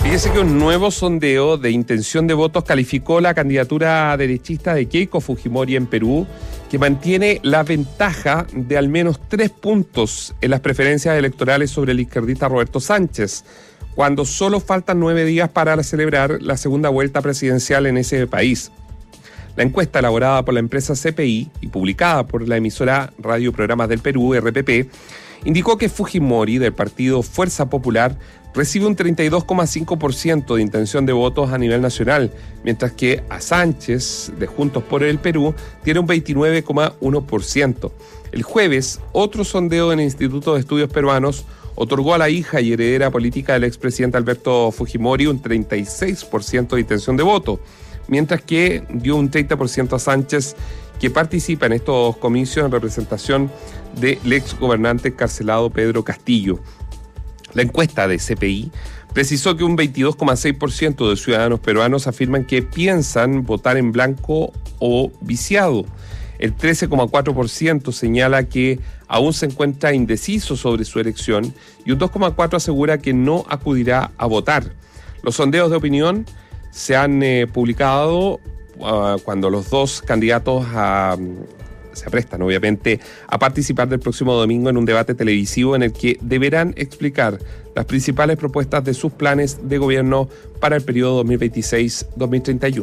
Fíjese que un nuevo sondeo de intención de votos calificó la candidatura derechista de Keiko Fujimori en Perú, que mantiene la ventaja de al menos 3 puntos en las preferencias electorales sobre el izquierdista Roberto Sánchez, cuando solo faltan 9 días para celebrar la segunda vuelta presidencial en ese país. La encuesta elaborada por la empresa CPI y publicada por la emisora Radio Programas del Perú, RPP, indicó que Fujimori, del partido Fuerza Popular, recibe un 32,5% de intención de votos a nivel nacional, mientras que a Sánchez, de Juntos por el Perú, tiene un 29,1%. El jueves, otro sondeo en el Instituto de Estudios Peruanos otorgó a la hija y heredera política del expresidente Alberto Fujimori un 36% de intención de voto, mientras que dio un 30% a Sánchez, que participa en estos comicios en representación del exgobernante encarcelado Pedro Castillo. La encuesta de CPI precisó que un 22,6% de ciudadanos peruanos afirman que piensan votar en blanco o viciado. El 13,4% señala que aún se encuentra indeciso sobre su elección y un 2,4% asegura que no acudirá a votar. Los sondeos de opinión se han publicado cuando los dos candidatos se aprestan, obviamente, a participar del próximo domingo en un debate televisivo en el que deberán explicar las principales propuestas de sus planes de gobierno para el periodo 2026-2031.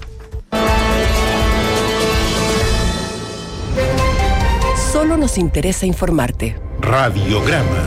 Solo nos interesa informarte. Radiograma.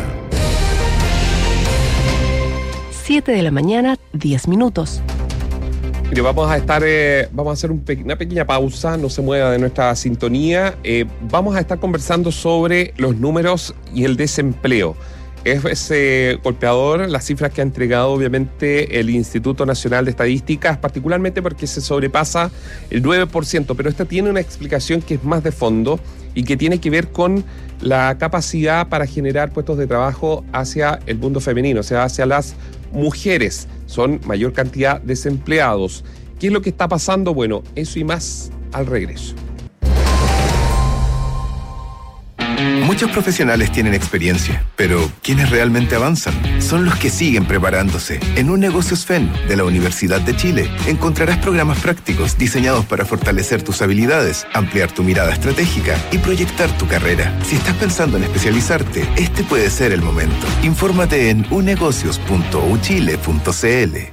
7 de la mañana, 10 minutos. Mire, vamos a hacer una pequeña pausa, no se mueva de nuestra sintonía. Vamos a estar conversando sobre los números y el desempleo. Es golpeador las cifras que ha entregado obviamente el Instituto Nacional de Estadísticas, particularmente porque se sobrepasa el 9%, pero esta tiene una explicación que es más de fondo y que tiene que ver con la capacidad para generar puestos de trabajo hacia el mundo femenino, o sea, hacia las mujeres. Son mayor cantidad de desempleados. ¿Qué es lo que está pasando? Bueno, eso y más al regreso. Muchos profesionales tienen experiencia, pero quienes realmente avanzan son los que siguen preparándose. En Un Negocio SFEN de la Universidad de Chile encontrarás programas prácticos diseñados para fortalecer tus habilidades, ampliar tu mirada estratégica y proyectar tu carrera. Si estás pensando en especializarte, este puede ser el momento. Infórmate en unegocios.uchile.cl.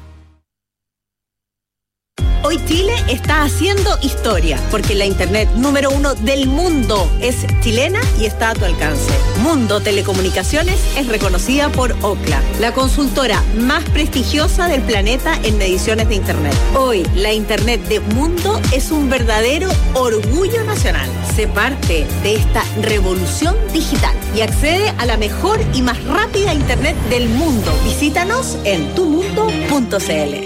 Hoy Chile está haciendo historia, porque la internet número 1 del mundo es chilena y está a tu alcance. Mundo Telecomunicaciones es reconocida por Ookla, la consultora más prestigiosa del planeta en mediciones de internet. Hoy, la internet de Mundo es un verdadero orgullo nacional. Sé parte de esta revolución digital y accede a la mejor y más rápida internet del mundo. Visítanos en tumundo.cl.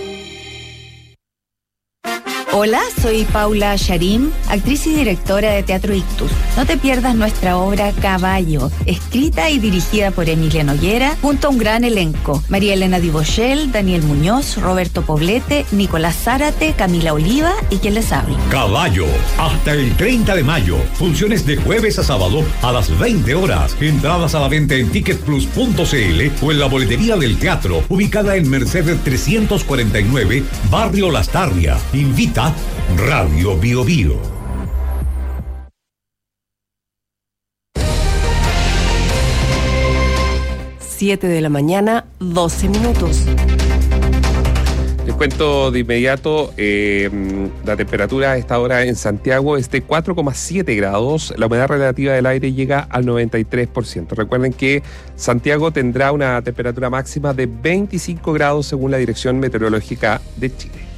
Hola, soy Paula Sharim, actriz y directora de Teatro Ictus. No te pierdas nuestra obra Caballo, escrita y dirigida por Emilia Noguera, junto a un gran elenco. María Elena Dibochel, Daniel Muñoz, Roberto Poblete, Nicolás Zárate, Camila Oliva y quien les habla. Caballo, hasta el 30 de mayo. Funciones de jueves a sábado a las 20 horas. Entradas a la venta en ticketplus.cl o en la boletería del teatro, ubicada en Mercedes 349, Barrio Las Tarrias. Invita Radio Bio Bio. 7 de la mañana, 12 minutos. Les cuento de inmediato, la temperatura a esta hora en Santiago es de 4,7 grados, la humedad relativa del aire llega al 93%. Recuerden que Santiago tendrá una temperatura máxima de 25 grados según la Dirección Meteorológica de Chile.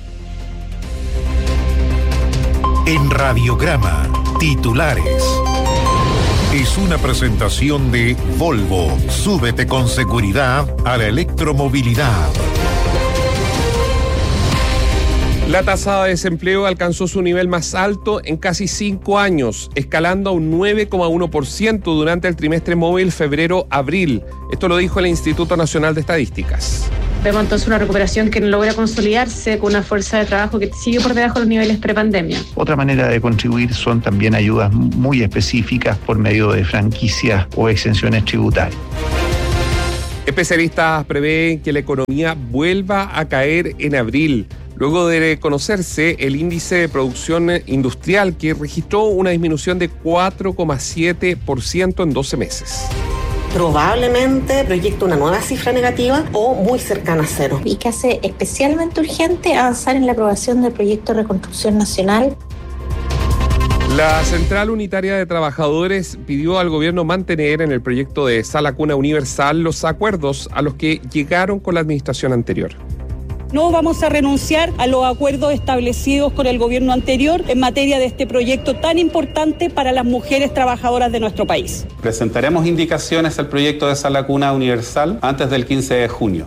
En Radiograma, titulares. Es una presentación de Volvo. Súbete con seguridad a la electromovilidad. La tasa de desempleo alcanzó su nivel más alto en casi 5 años, escalando a un 9,1% durante el trimestre móvil febrero-abril. Esto lo dijo el Instituto Nacional de Estadísticas. Vemos entonces una recuperación que logra consolidarse con una fuerza de trabajo que sigue por debajo de los niveles prepandemia. Otra manera de contribuir son también ayudas muy específicas por medio de franquicias o exenciones tributarias. Especialistas prevén que la economía vuelva a caer en abril, luego de conocerse el índice de producción industrial que registró una disminución de 4,7% en 12 meses. Probablemente proyecta una nueva cifra negativa o muy cercana a cero. Y que hace especialmente urgente avanzar en la aprobación del proyecto de reconstrucción nacional. La Central Unitaria de Trabajadores pidió al gobierno mantener en el proyecto de Sala Cuna Universal los acuerdos a los que llegaron con la administración anterior. No vamos a renunciar a los acuerdos establecidos con el gobierno anterior en materia de este proyecto tan importante para las mujeres trabajadoras de nuestro país. Presentaremos indicaciones al proyecto de Sala Cuna Universal antes del 15 de junio.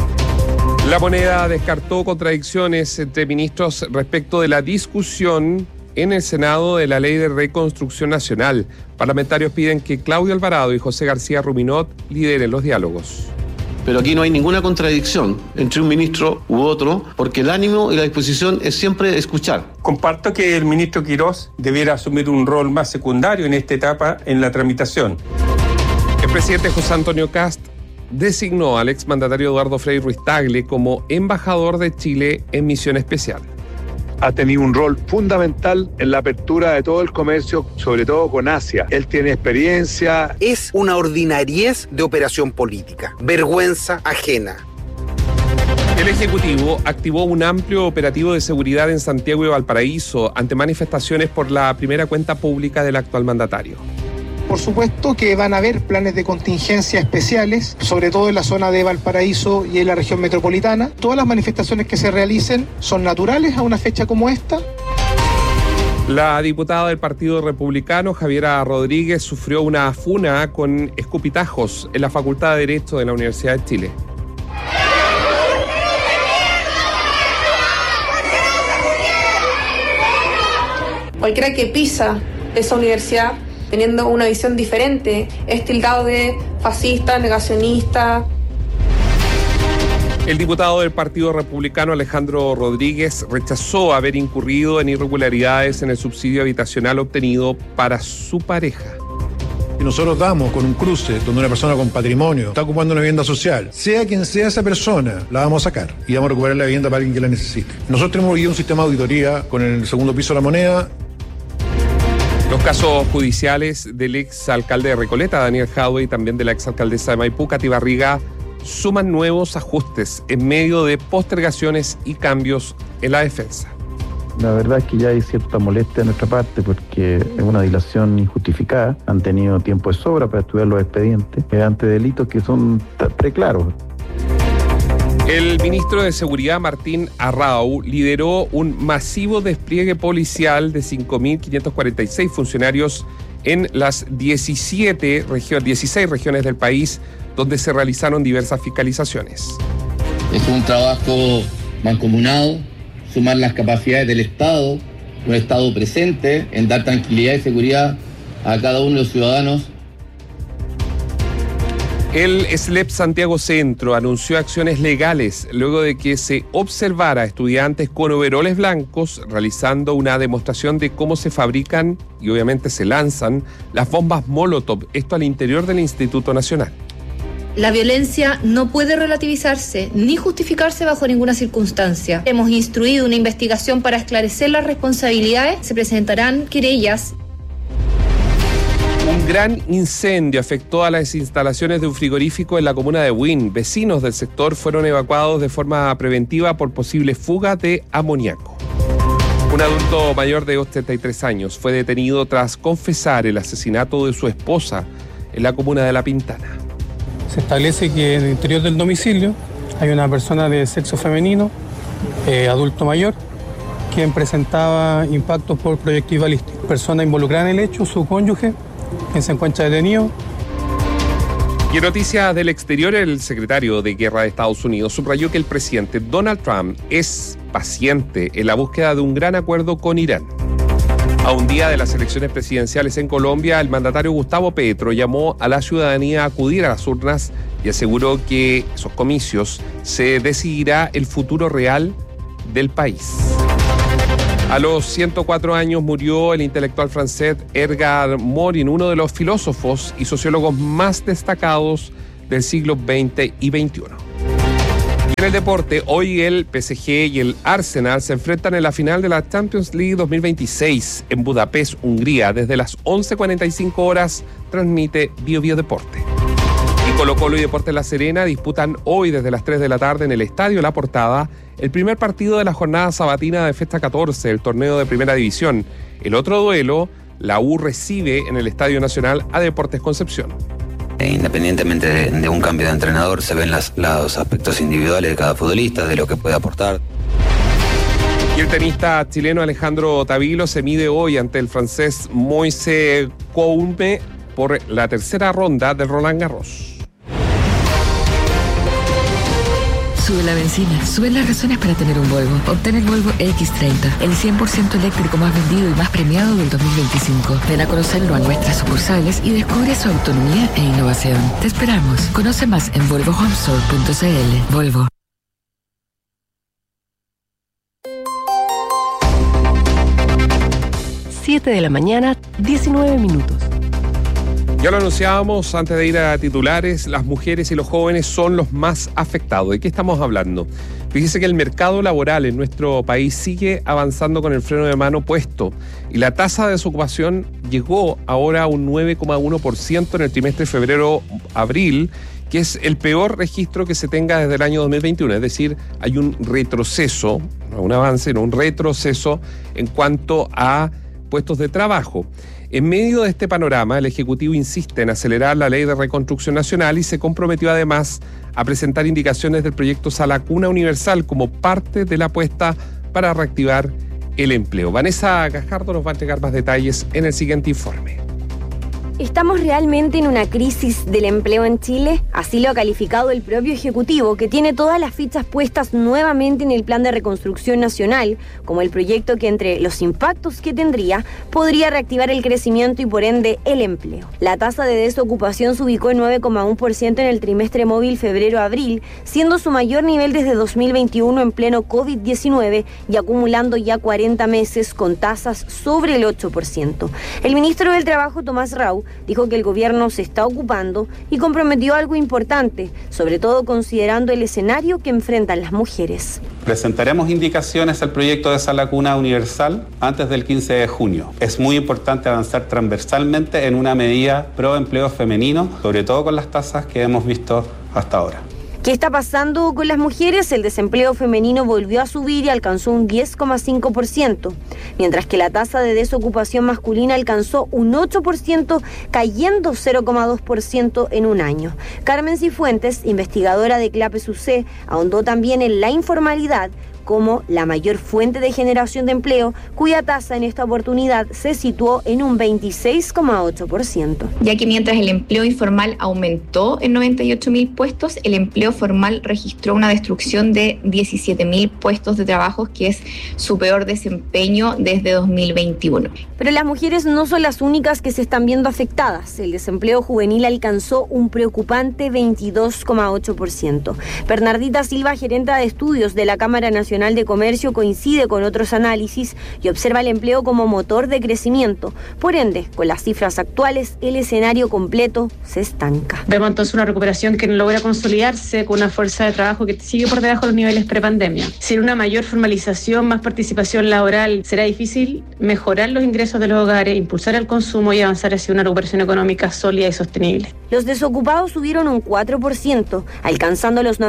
La Moneda descartó contradicciones entre ministros respecto de la discusión en el Senado de la Ley de Reconstrucción Nacional. Parlamentarios piden que Claudio Alvarado y José García Ruminot lideren los diálogos. Pero aquí no hay ninguna contradicción entre un ministro u otro, porque el ánimo y la disposición es siempre escuchar. Comparto que el ministro Quirós debiera asumir un rol más secundario en esta etapa en la tramitación. El presidente José Antonio Kast designó al exmandatario Eduardo Frei Ruiz-Tagle como embajador de Chile en misión especial. Ha tenido un rol fundamental en la apertura de todo el comercio, sobre todo con Asia. Él tiene experiencia. Es una ordinariez de operación política, vergüenza ajena. El Ejecutivo activó un amplio operativo de seguridad en Santiago y Valparaíso ante manifestaciones por la primera cuenta pública del actual mandatario. Por supuesto que van a haber planes de contingencia especiales, sobre todo en la zona de Valparaíso y en la región metropolitana. Todas las manifestaciones que se realicen son naturales a una fecha como esta. La diputada del Partido Republicano, Javiera Rodríguez, sufrió una funa con escupitajos en la Facultad de Derecho de la Universidad de Chile. Cualquiera que pisa esa universidad teniendo una visión diferente, es tildado de fascista, negacionista. El diputado del Partido Republicano, Alejandro Rodríguez, rechazó haber incurrido en irregularidades en el subsidio habitacional obtenido para su pareja. Y nosotros damos con un cruce donde una persona con patrimonio está ocupando una vivienda social, sea quien sea esa persona, la vamos a sacar y vamos a recuperar la vivienda para alguien que la necesite. Nosotros tenemos hoy un sistema de auditoría con el segundo piso de la Moneda. Los casos judiciales del exalcalde de Recoleta, Daniel Jadwe, y también de la exalcaldesa de Maipú, Katy Barriga, suman nuevos ajustes en medio de postergaciones y cambios en la defensa. La verdad es que ya hay cierta molestia de nuestra parte porque es una dilación injustificada. Han tenido tiempo de sobra para estudiar los expedientes ante delitos que son preclaros. El ministro de Seguridad, Martín Arrau, lideró un masivo despliegue policial de 5.546 funcionarios en las 16 regiones del país, donde se realizaron diversas fiscalizaciones. Es un trabajo mancomunado, sumar las capacidades del Estado, un Estado presente en dar tranquilidad y seguridad a cada uno de los ciudadanos. El SLEP Santiago Centro anunció acciones legales luego de que se observara a estudiantes con overoles blancos realizando una demostración de cómo se fabrican y obviamente se lanzan las bombas Molotov, esto al interior del Instituto Nacional. La violencia no puede relativizarse ni justificarse bajo ninguna circunstancia. Hemos instruido una investigación para esclarecer las responsabilidades. Se presentarán querellas. Un gran incendio afectó a las instalaciones de un frigorífico en la comuna de Buin. Vecinos del sector fueron evacuados de forma preventiva por posible fuga de amoníaco. Un adulto mayor de 83 años fue detenido tras confesar el asesinato de su esposa en la comuna de La Pintana. Se establece que en el interior del domicilio hay una persona de sexo femenino, adulto mayor, quien presentaba impactos por proyectil balístico. Persona involucrada en el hecho, su cónyuge, quien se encuentra detenido. Y en noticias del exterior, el secretario de Guerra de Estados Unidos subrayó que el presidente Donald Trump es paciente en la búsqueda de un gran acuerdo con Irán. A un día de las elecciones presidenciales en Colombia, el mandatario Gustavo Petro llamó a la ciudadanía a acudir a las urnas y aseguró que esos comicios se decidirá el futuro real del país. A los 104 años murió el intelectual francés Edgar Morin, uno de los filósofos y sociólogos más destacados del siglo XX y XXI. Y en el deporte, hoy el PSG y el Arsenal se enfrentan en la final de la Champions League 2026 en Budapest, Hungría. Desde las 11:45 horas transmite BioBio Deporte. Y Colo-Colo y Deportes La Serena disputan hoy desde las 3 de la tarde en el Estadio La Portada el primer partido de la jornada sabatina de Fecha 14, el torneo de Primera División. El otro duelo, la U recibe en el Estadio Nacional a Deportes Concepción. Independientemente de un cambio de entrenador, se ven los aspectos individuales de cada futbolista, de lo que puede aportar. Y el tenista chileno Alejandro Tavilo se mide hoy ante el francés Moise Kounme por la tercera ronda del Roland Garros. Sube la benzina, suben las razones para tener un Volvo. Obtén el Volvo X30, el 100% eléctrico más vendido y más premiado del 2025. Ven a conocerlo a nuestras sucursales y descubre su autonomía e innovación. Te esperamos. Conoce más en volvohomestore.cl. Volvo. Siete de la mañana, 19 minutos. Ya lo anunciábamos antes de ir a titulares, las mujeres y los jóvenes son los más afectados. ¿De qué estamos hablando? Fíjese que el mercado laboral en nuestro país sigue avanzando con el freno de mano puesto y la tasa de desocupación llegó ahora a un 9,1% en el trimestre febrero-abril, que es el peor registro que se tenga desde el año 2021. Es decir, hay un retroceso, no un avance, no un retroceso en cuanto a puestos de trabajo. En medio de este panorama, el Ejecutivo insiste en acelerar la Ley de Reconstrucción Nacional y se comprometió además a presentar indicaciones del proyecto Sala Cuna Universal como parte de la apuesta para reactivar el empleo. Vanessa Gajardo nos va a entregar más detalles en el siguiente informe. ¿Estamos realmente en una crisis del empleo en Chile? Así lo ha calificado el propio Ejecutivo, que tiene todas las fichas puestas nuevamente en el Plan de Reconstrucción Nacional, como el proyecto que, entre los impactos que tendría, podría reactivar el crecimiento y por ende el empleo. La tasa de desocupación se ubicó en 9,1% en el trimestre móvil febrero-abril, siendo su mayor nivel desde 2021 en pleno COVID-19 y acumulando ya 40 meses con tasas sobre el 8%. El ministro del Trabajo, Tomás Rau, dijo que el gobierno se está ocupando y comprometió algo importante, sobre todo considerando el escenario que enfrentan las mujeres. Presentaremos indicaciones al proyecto de Sala Cuna Universal antes del 15 de junio. Es muy importante avanzar transversalmente en una medida pro empleo femenino, sobre todo con las tasas que hemos visto hasta ahora. ¿Qué está pasando con las mujeres? El desempleo femenino volvió a subir y alcanzó un 10,5%, mientras que la tasa de desocupación masculina alcanzó un 8%, cayendo 0,2% en un año. Carmen Cifuentes, investigadora de CLAPES-UC, ahondó también en la informalidad como la mayor fuente de generación de empleo, cuya tasa en esta oportunidad se situó en un 26,8%. Ya que mientras el empleo informal aumentó en 98.000 puestos, el empleo formal registró una destrucción de 17.000 puestos de trabajo, que es su peor desempeño desde 2021. Pero las mujeres no son las únicas que se están viendo afectadas. El desempleo juvenil alcanzó un preocupante 22,8%. Bernardita Silva, gerenta de estudios de la Cámara Nacional de Comercio, coincide con otros análisis y observa el empleo como motor de crecimiento. Por ende, con las cifras actuales, el escenario completo se estanca. Vemos entonces una recuperación que no logra consolidarse con una fuerza de trabajo que sigue por debajo de los niveles prepandemia. Sin una mayor formalización, más participación laboral, será difícil mejorar los ingresos de los hogares, impulsar el consumo y avanzar hacia una recuperación económica sólida y sostenible. Los desocupados subieron un 4%, alcanzando los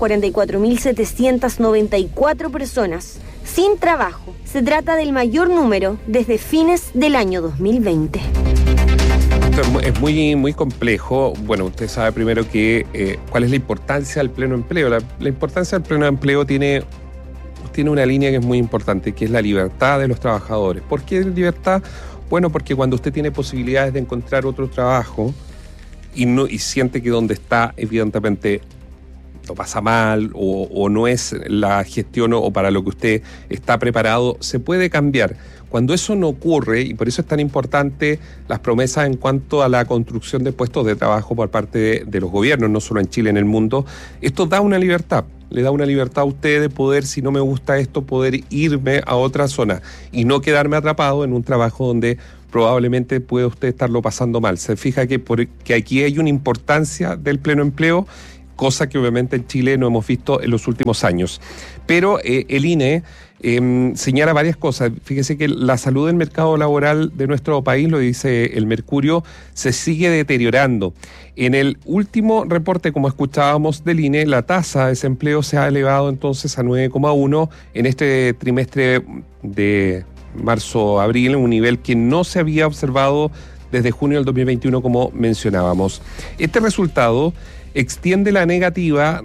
944.794 personas sin trabajo. Se trata del mayor número desde fines del año 2020. Esto es muy complejo. Bueno, usted sabe primero que cuál es la importancia del pleno empleo. La importancia del pleno empleo tiene una línea que es muy importante, que es la libertad de los trabajadores. ¿Por qué libertad? Bueno, porque cuando usted tiene posibilidades de encontrar otro trabajo y siente que donde está, evidentemente, lo pasa mal o no es la gestión o para lo que usted está preparado, se puede cambiar. Cuando eso no ocurre, y por eso es tan importante las promesas en cuanto a la construcción de puestos de trabajo por parte de los gobiernos, no solo en Chile, en el mundo, esto da una libertad. Le da una libertad a usted de poder, si no me gusta esto, poder irme a otra zona y no quedarme atrapado en un trabajo donde probablemente puede usted estarlo pasando mal. Se fija que aquí hay una importancia del pleno empleo, cosa que obviamente en Chile no hemos visto en los últimos años. Pero el INE señala varias cosas. Fíjese que la salud del mercado laboral de nuestro país, lo dice el Mercurio, se sigue deteriorando. En el último reporte, como escuchábamos del INE, la tasa de desempleo se ha elevado entonces a 9,1 en este trimestre de marzo-abril, un nivel que no se había observado desde junio del 2021, como mencionábamos. Este resultado extiende la negativa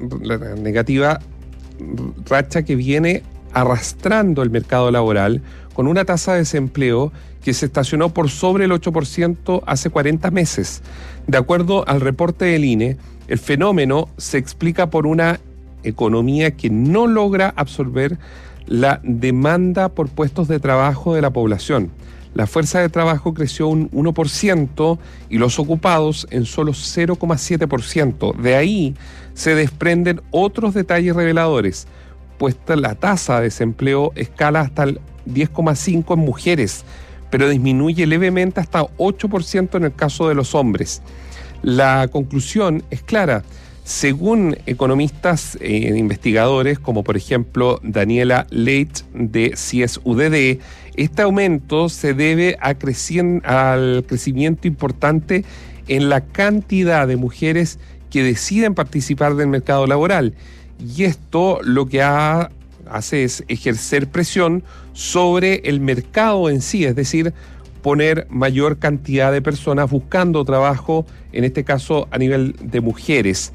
racha que viene arrastrando el mercado laboral, con una tasa de desempleo que se estacionó por sobre el 8% hace 40 meses. De acuerdo al reporte del INE, el fenómeno se explica por una economía que no logra absorber la demanda por puestos de trabajo de la población. La fuerza de trabajo creció un 1% y los ocupados en solo 0,7%. De ahí se desprenden otros detalles reveladores, pues la tasa de desempleo escala hasta el 10,5% en mujeres, pero disminuye levemente hasta 8% en el caso de los hombres. La conclusión es clara. Según economistas e investigadores, como por ejemplo Daniela Leitch de CIES-UDD, este aumento se debe al crecimiento importante en la cantidad de mujeres que deciden participar del mercado laboral. Y esto lo que hace es ejercer presión sobre el mercado en sí, es decir, poner mayor cantidad de personas buscando trabajo, en este caso a nivel de mujeres.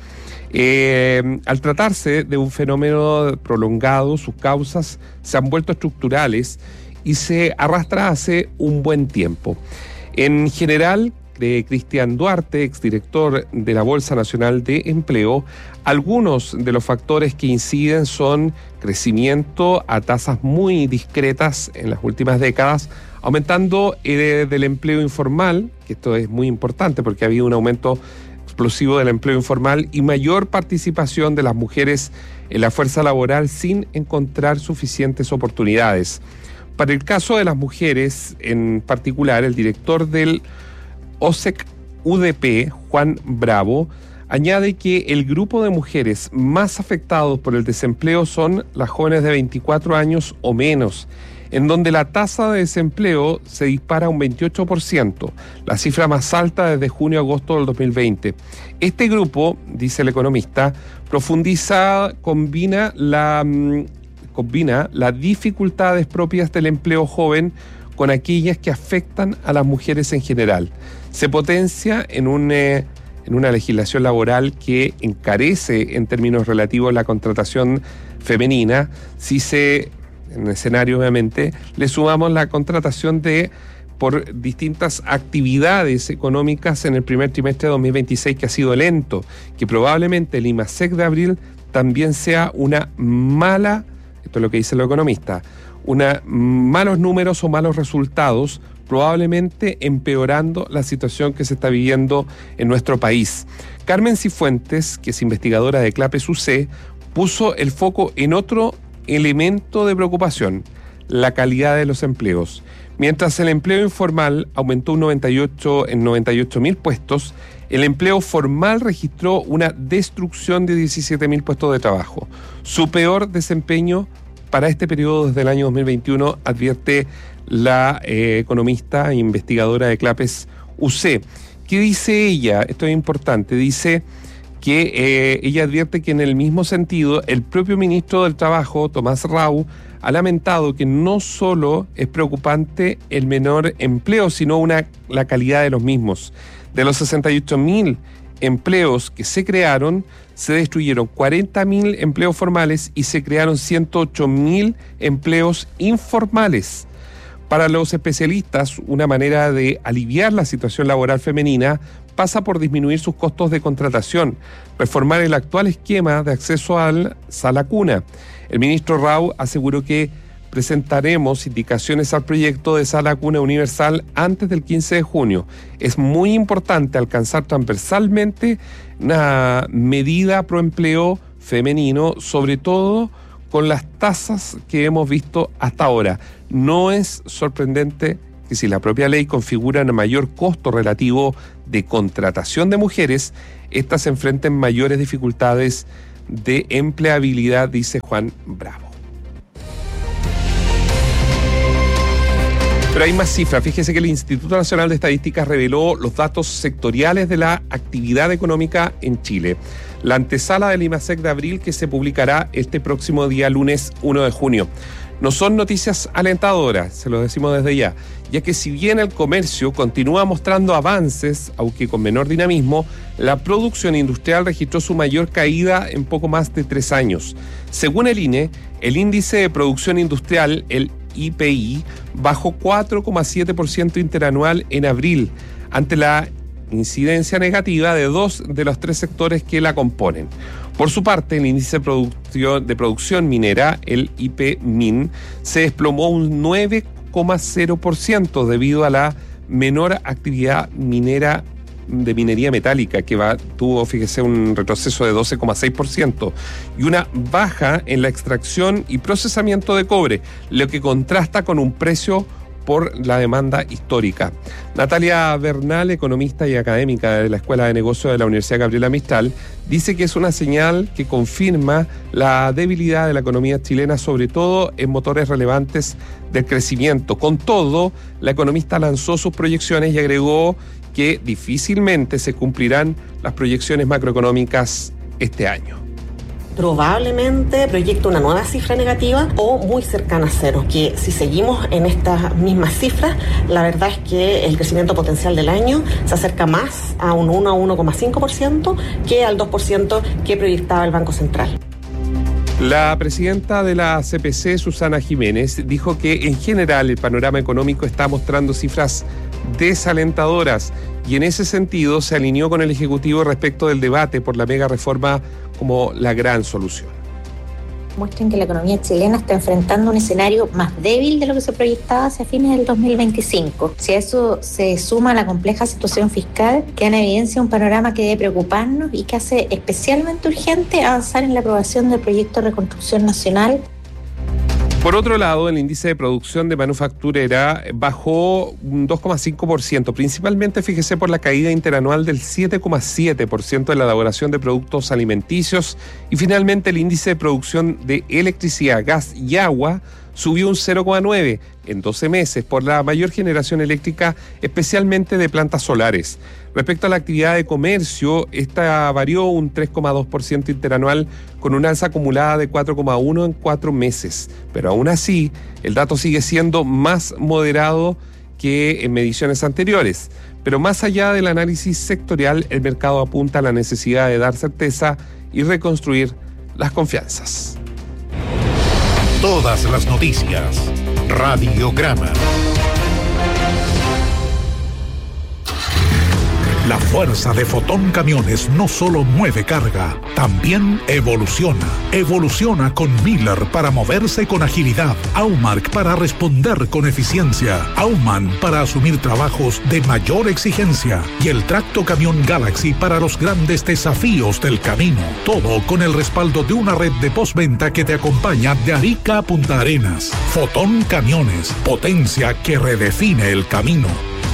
Al tratarse de un fenómeno prolongado, sus causas se han vuelto estructurales y se arrastra hace un buen tiempo. En general, de Cristian Duarte, exdirector de la Bolsa Nacional de Empleo, algunos de los factores que inciden son crecimiento a tasas muy discretas en las últimas décadas, aumentando del empleo informal, que esto es muy importante porque ha habido un aumento explosivo del empleo informal y mayor participación de las mujeres en la fuerza laboral sin encontrar suficientes oportunidades. Para el caso de las mujeres en particular, el director del OSEC-UDP, Juan Bravo, añade que el grupo de mujeres más afectados por el desempleo son las jóvenes de 24 años o menos, en donde la tasa de desempleo se dispara un 28%, la cifra más alta desde junio a agosto del 2020. Este grupo, dice el economista, combina las dificultades propias del empleo joven con aquellas que afectan a las mujeres en general. Se potencia en una legislación laboral que encarece en términos relativos la contratación femenina. En el escenario, obviamente, le sumamos la contratación por distintas actividades económicas en el primer trimestre de 2026, que ha sido lento, que probablemente el IMASEC de abril también sea una mala, esto es lo que dice el economista, malos números o malos resultados, probablemente empeorando la situación que se está viviendo en nuestro país. Carmen Cifuentes, que es investigadora de CLAPES UC, puso el foco en otro elemento de preocupación: la calidad de los empleos. Mientras el empleo informal aumentó en 98.000 puestos, el empleo formal registró una destrucción de 17.000 puestos de trabajo. Su peor desempeño para este periodo desde el año 2021, advierte la economista e investigadora de CLAPES UC. ¿Qué dice ella? Esto es importante. Dice que ella advierte que en el mismo sentido el propio ministro del Trabajo, Tomás Rau, ha lamentado que no solo es preocupante el menor empleo, sino la calidad de los mismos. De los 68.000 empleos que se crearon, se destruyeron 40.000 empleos formales y se crearon 108.000 empleos informales. Para los especialistas, una manera de aliviar la situación laboral femenina pasa por disminuir sus costos de contratación, reformar el actual esquema de acceso al sala cuna. El ministro Rau aseguró que presentaremos indicaciones al proyecto de sala cuna universal antes del 15 de junio. Es muy importante alcanzar transversalmente una medida pro empleo femenino, sobre todo con las tasas que hemos visto hasta ahora. No es sorprendente que si la propia ley configura un mayor costo relativo de contratación de mujeres, éstas se enfrenten mayores dificultades de empleabilidad, dice Juan Bravo. Pero hay más cifras. Fíjese que el Instituto Nacional de Estadísticas reveló los datos sectoriales de la actividad económica en Chile. La antesala del IMASEC de abril, que se publicará este próximo día lunes 1 de junio. No son noticias alentadoras, se lo decimos desde ya que si bien el comercio continúa mostrando avances, aunque con menor dinamismo, la producción industrial registró su mayor caída en poco más de 3 años. Según el INE, el índice de producción industrial, el IPI, bajó 4,7% interanual en abril, ante la incidencia negativa de 2 de los 3 sectores que la componen. Por su parte, el índice de producción minera, el IPMIN, se desplomó un 9,0% debido a la menor actividad minera de minería metálica, que tuvo, fíjese, un retroceso de 12,6% y una baja en la extracción y procesamiento de cobre, lo que contrasta con un precio por la demanda histórica. Natalia Bernal, economista y académica de la Escuela de Negocios de la Universidad Gabriela Mistral, dice que es una señal que confirma la debilidad de la economía chilena, sobre todo en motores relevantes del crecimiento. Con todo, la economista lanzó sus proyecciones y agregó que difícilmente se cumplirán las proyecciones macroeconómicas este año. Probablemente proyecta una nueva cifra negativa o muy cercana a cero, que si seguimos en estas mismas cifras, la verdad es que el crecimiento potencial del año se acerca más a un 1 a 1,5% que al 2% que proyectaba el Banco Central. La presidenta de la CPC, Susana Jiménez, dijo que en general el panorama económico está mostrando cifras desalentadoras y en ese sentido se alineó con el Ejecutivo respecto del debate por la mega reforma como la gran solución. Muestran que la economía chilena está enfrentando un escenario más débil de lo que se proyectaba hacia fines del 2025. Si a eso se suma la compleja situación fiscal, queda en evidencia un panorama que debe preocuparnos y que hace especialmente urgente avanzar en la aprobación del proyecto de reconstrucción nacional. Por otro lado, el índice de producción de manufacturera bajó un 2,5%, principalmente, fíjese, por la caída interanual del 7,7% de la elaboración de productos alimenticios, y finalmente el índice de producción de electricidad, gas y agua subió un 0,9% en 12 meses por la mayor generación eléctrica, especialmente de plantas solares. Respecto a la actividad de comercio, esta varió un 3,2% interanual con una alza acumulada de 4,1% en 4 meses. Pero aún así, el dato sigue siendo más moderado que en mediciones anteriores. Pero más allá del análisis sectorial, el mercado apunta a la necesidad de dar certeza y reconstruir las confianzas. Todas las noticias. Radiograma. La fuerza de Fotón Camiones no solo mueve carga, también evoluciona. Evoluciona con Miller para moverse con agilidad, Aumark para responder con eficiencia, Aumann para asumir trabajos de mayor exigencia y el Tracto Camión Galaxy para los grandes desafíos del camino. Todo con el respaldo de una red de postventa que te acompaña de Arica a Punta Arenas. Fotón Camiones, potencia que redefine el camino.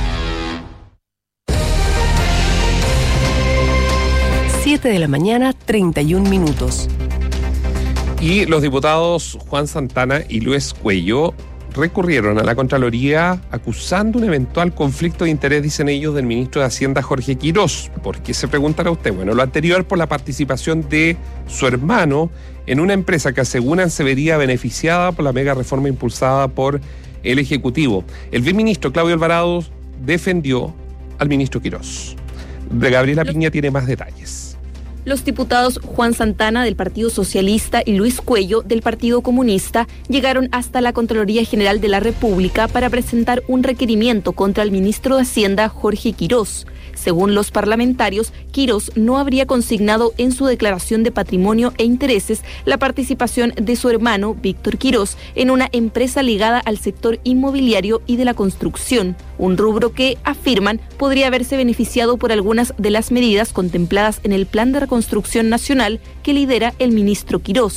7 de la mañana, 31 minutos. Y los diputados Juan Santana y Luis Cuello recurrieron a la Contraloría acusando un eventual conflicto de interés, dicen ellos, del ministro de Hacienda, Jorge Quirós. ¿Por qué, se preguntará usted? Bueno, lo anterior por la participación de su hermano en una empresa que aseguran se vería beneficiada por la mega reforma impulsada por el Ejecutivo. El viceministro Claudio Alvarado defendió al ministro Quirós. Gabriela Piña tiene más detalles. Los diputados Juan Santana del Partido Socialista y Luis Cuello del Partido Comunista llegaron hasta la Contraloría General de la República para presentar un requerimiento contra el ministro de Hacienda, Jorge Quirós. Según los parlamentarios, Quirós no habría consignado en su declaración de patrimonio e intereses la participación de su hermano, Víctor Quirós, en una empresa ligada al sector inmobiliario y de la construcción, un rubro que, afirman, podría haberse beneficiado por algunas de las medidas contempladas en el Plan de Reconstrucción Nacional que lidera el ministro Quirós.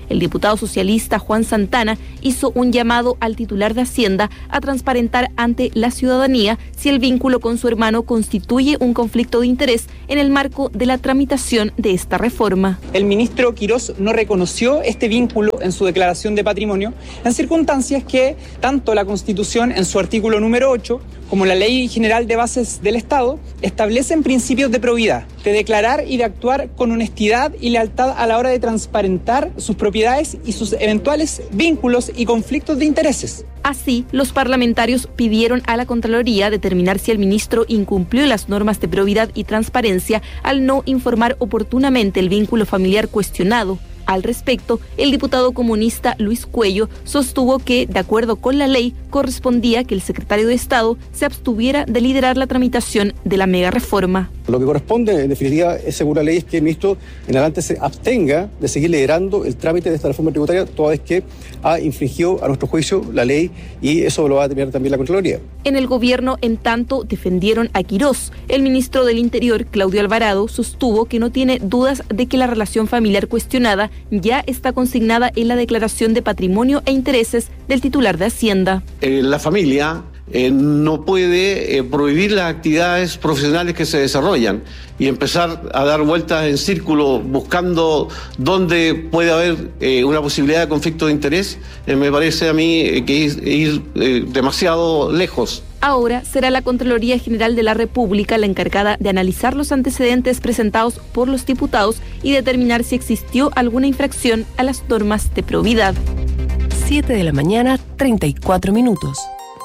El diputado socialista Juan Santana hizo un llamado al titular de Hacienda a transparentar ante la ciudadanía si el vínculo con su hermano constituye un conflicto de interés en el marco de la tramitación de esta reforma. El ministro Quirós no reconoció este vínculo en su declaración de patrimonio en circunstancias que tanto la Constitución en su artículo número 8 como la Ley General de Bases del Estado establecen principios de probidad, de declarar y de actuar con honestidad y lealtad a la hora de transparentar sus propiedades y sus eventuales vínculos y conflictos de intereses. Así, los parlamentarios pidieron a la Contraloría determinar si el ministro incumplió las normas de probidad y transparencia al no informar oportunamente el vínculo familiar cuestionado. Al respecto, el diputado comunista Luis Cuello sostuvo que, de acuerdo con la ley, correspondía que el secretario de Estado se abstuviera de liderar la tramitación de la mega reforma. Lo que corresponde, en definitiva, según la ley, es que el ministro en adelante se abstenga de seguir liderando el trámite de esta reforma tributaria, toda vez que ha infringido, a nuestro juicio, la ley, y eso lo va a determinar también la Contraloría. En el gobierno, en tanto, defendieron a Quirós. El ministro del Interior, Claudio Alvarado, sostuvo que no tiene dudas de que la relación familiar cuestionada ya está consignada en la declaración de patrimonio e intereses del titular de Hacienda. La familia no puede prohibir las actividades profesionales que se desarrollan y empezar a dar vueltas en círculo buscando dónde puede haber una posibilidad de conflicto de interés. Me parece a mí que ir demasiado lejos. Ahora será la Contraloría General de la República la encargada de analizar los antecedentes presentados por los diputados y determinar si existió alguna infracción a las normas de probidad. 7 de la mañana, 34 minutos.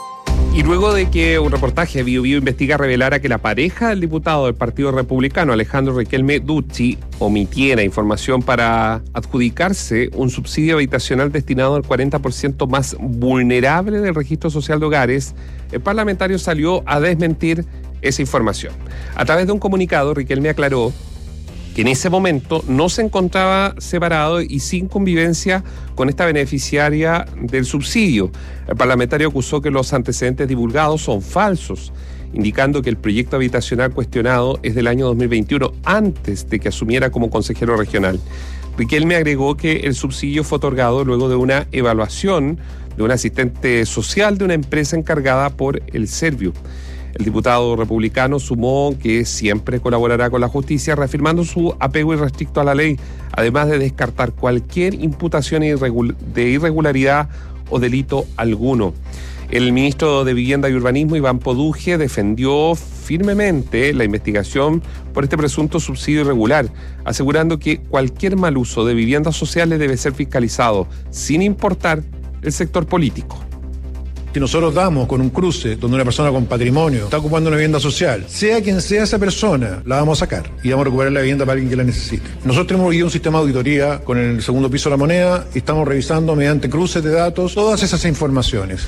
Y luego de que un reportaje de Bio investiga revelara que la pareja del diputado del Partido Republicano, Alejandro Riquelme Ducci, omitiera información para adjudicarse un subsidio habitacional destinado al 40% más vulnerable del registro social de hogares, el parlamentario salió a desmentir esa información. A través de un comunicado, Riquelme aclaró que en ese momento no se encontraba separado y sin convivencia con esta beneficiaria del subsidio. El parlamentario acusó que los antecedentes divulgados son falsos, indicando que el proyecto habitacional cuestionado es del año 2021, antes de que asumiera como consejero regional. Riquelme agregó que el subsidio fue otorgado luego de una evaluación de un asistente social de una empresa encargada por el Serviu. El diputado republicano sumó que siempre colaborará con la justicia, reafirmando su apego irrestricto a la ley, además de descartar cualquier imputación de irregularidad o delito alguno. El ministro de Vivienda y Urbanismo, Iván Poduje, defendió firmemente la investigación por este presunto subsidio irregular, asegurando que cualquier mal uso de viviendas sociales debe ser fiscalizado, sin importar el sector político. Si nosotros damos con un cruce donde una persona con patrimonio está ocupando una vivienda social, sea quien sea esa persona, la vamos a sacar y vamos a recuperar la vivienda para alguien que la necesite. Nosotros tenemos un sistema de auditoría con el segundo piso de la moneda y estamos revisando mediante cruces de datos todas esas informaciones.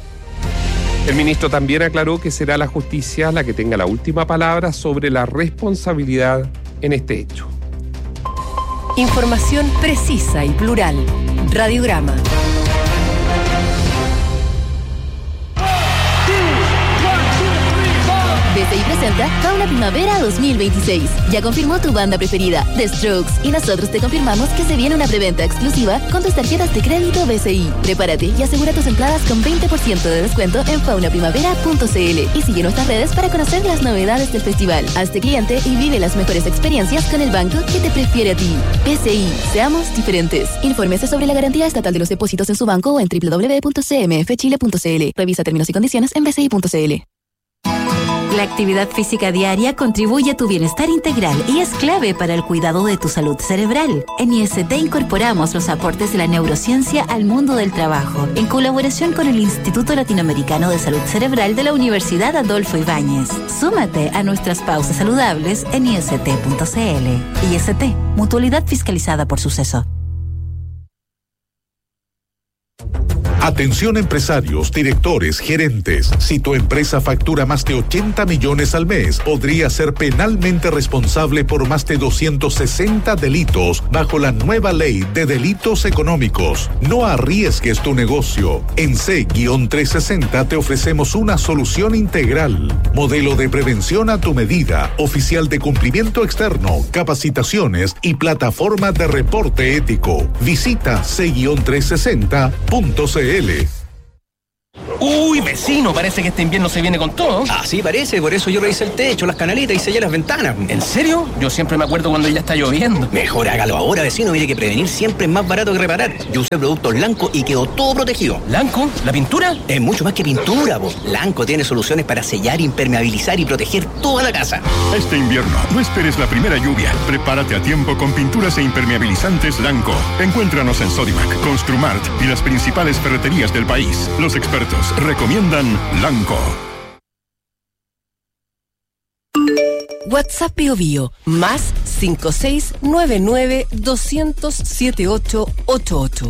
El ministro también aclaró que será la justicia la que tenga la última palabra sobre la responsabilidad en este hecho. Información precisa y plural. Radiograma. BCI presenta Fauna Primavera 2026. Ya confirmó tu banda preferida, The Strokes, y nosotros te confirmamos que se viene una preventa exclusiva con tus tarjetas de crédito BCI. Prepárate y asegura tus entradas con 20% de descuento en faunaprimavera.cl y sigue nuestras redes para conocer las novedades del festival. Hazte cliente y vive las mejores experiencias con el banco que te prefiere a ti. BCI, seamos diferentes. Infórmese sobre la garantía estatal de los depósitos en su banco o en www.cmfchile.cl. Revisa términos y condiciones en bci.cl. La actividad física diaria contribuye a tu bienestar integral y es clave para el cuidado de tu salud cerebral. En IST incorporamos los aportes de la neurociencia al mundo del trabajo, en colaboración con el Instituto Latinoamericano de Salud Cerebral de la Universidad Adolfo Ibáñez. Súmate a nuestras pausas saludables en ist.cl. IST, mutualidad fiscalizada por Suceso. Atención empresarios, directores, gerentes. Si tu empresa factura más de 80 millones al mes, podría ser penalmente responsable por más de 260 delitos bajo la nueva ley de delitos económicos. No arriesgues tu negocio. En C-360 te ofrecemos una solución integral. Modelo de prevención a tu medida, oficial de cumplimiento externo, capacitaciones y plataforma de reporte ético. Visita C-360.cl. Uy, vecino, parece que este invierno se viene con todo. Ah, sí, parece, por eso yo revisé el techo, las canaletas y sellé las ventanas. ¿En serio? Yo siempre me acuerdo cuando ya está lloviendo. Mejor hágalo ahora, vecino, mire que prevenir siempre es más barato que reparar. Yo usé productos Lanco y quedó todo protegido. ¿Lanco? ¿La pintura? Es mucho más que pintura, po. Lanco tiene soluciones para sellar, impermeabilizar y proteger toda la casa. Este invierno, no esperes la primera lluvia. Prepárate a tiempo con pinturas e impermeabilizantes Lanco. Encuéntranos en Sodimac, Construmart y las principales ferreterías del país. Los expertos recomiendan Lanco. WhatsApp Bio Bio, más 5699-200-7888.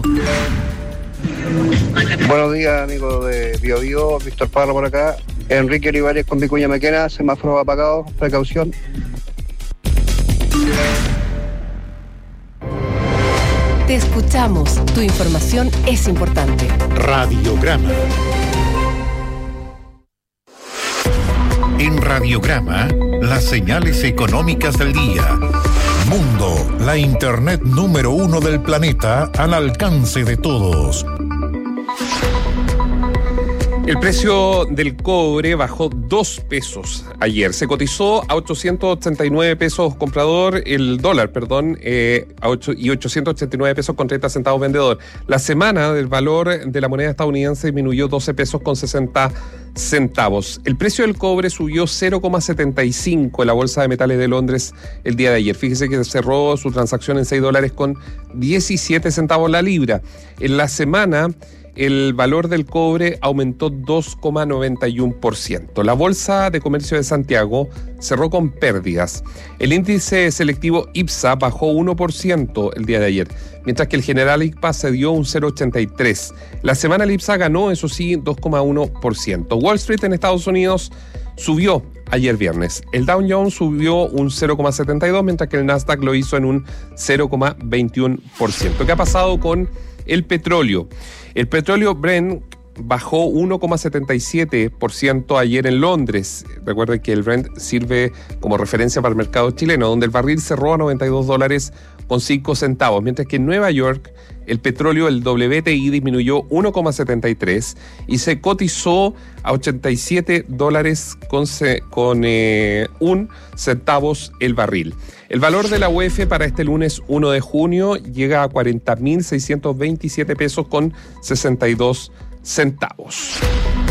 Buenos días, amigos de Bio Bio, Víctor Parra por acá. Enrique Olivares con Vicuña Maquena, semáforos apagados, precaución. Te escuchamos, tu información es importante. Radiograma. En Radiograma, las señales económicas del día. Mundo, la internet número 1 del planeta al alcance de todos. El precio del cobre bajó 2 pesos ayer. Se cotizó a 889 pesos comprador, el dólar, y 889 pesos con 30 centavos vendedor. La semana del valor de la moneda estadounidense disminuyó 12 pesos con 60 centavos. El precio del cobre subió 0,75 en la Bolsa de Metales de Londres el día de ayer. Fíjese que cerró su transacción en $6 con 17 centavos la libra. En la semana, el valor del cobre aumentó 2,91%. La Bolsa de Comercio de Santiago cerró con pérdidas. El índice selectivo IPSA bajó 1% el día de ayer, mientras que el general IPSA cedió un 0,83%. La semana el IPSA ganó, eso sí, 2,1%. Wall Street en Estados Unidos subió ayer viernes. El Dow Jones subió un 0,72%, mientras que el Nasdaq lo hizo en un 0,21%. ¿Qué ha pasado con el petróleo? El petróleo Brent bajó 1,77% ayer en Londres. Recuerden que el Brent sirve como referencia para el mercado chileno, donde el barril cerró a $92 con 5 centavos, mientras que en Nueva York el petróleo, el WTI, disminuyó 1,73 y se cotizó a $87 con 1 centavos el barril. El valor de la UF para este lunes 1 de junio llega a 40.627 pesos con 62 centavos.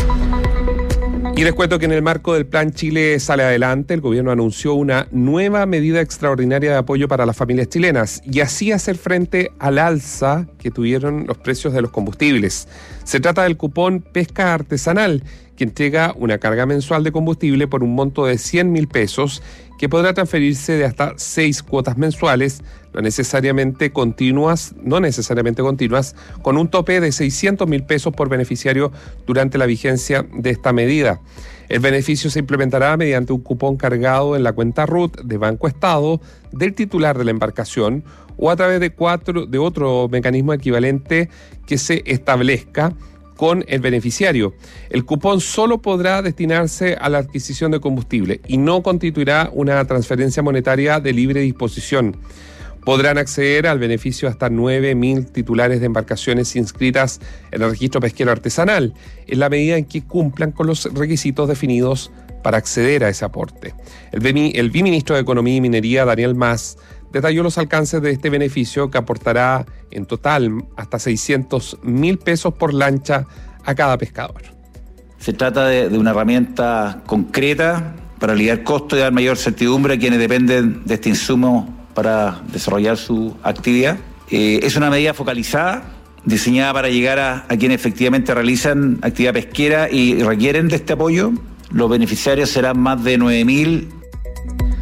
Y les cuento que en el marco del Plan Chile Sale Adelante, el gobierno anunció una nueva medida extraordinaria de apoyo para las familias chilenas y así hacer frente al alza que tuvieron los precios de los combustibles. Se trata del cupón Pesca Artesanal, que entrega una carga mensual de combustible por un monto de 100.000 pesos, que podrá transferirse de hasta 6 cuotas mensuales, no necesariamente continuas, con un tope de 600.000 pesos por beneficiario durante la vigencia de esta medida. El beneficio se implementará mediante un cupón cargado en la cuenta RUT de Banco Estado del titular de la embarcación o a través de otro mecanismo equivalente que se establezca con el beneficiario. El cupón solo podrá destinarse a la adquisición de combustible y no constituirá una transferencia monetaria de libre disposición. Podrán acceder al beneficio hasta 9.000 titulares de embarcaciones inscritas en el registro pesquero artesanal, en la medida en que cumplan con los requisitos definidos para acceder a ese aporte. El viceministro de Economía y Minería, Daniel Mas, detalló los alcances de este beneficio, que aportará en total hasta 600.000 pesos por lancha a cada pescador. Se trata de una herramienta concreta para aliviar costos y dar mayor certidumbre a quienes dependen de este insumo para desarrollar su actividad. Es una medida focalizada, diseñada para llegar a quienes efectivamente realizan actividad pesquera y requieren de este apoyo. Los beneficiarios serán más de 9.000.